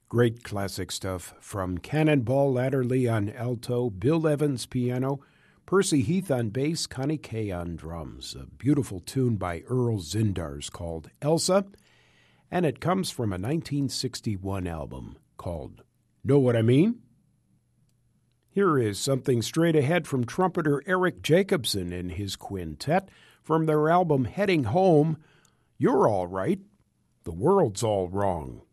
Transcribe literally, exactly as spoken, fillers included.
Great classic stuff from Cannonball Adderley on alto, Bill Evans piano, Percy Heath on bass, Connie Kay on drums. A beautiful tune by Earl Zindars called Elsa, and it comes from a nineteen sixty-one album called Know What I Mean? Here is something straight ahead from trumpeter Eric Jacobson and his quintet from their album Heading Home. You're all right, the world's all wrong.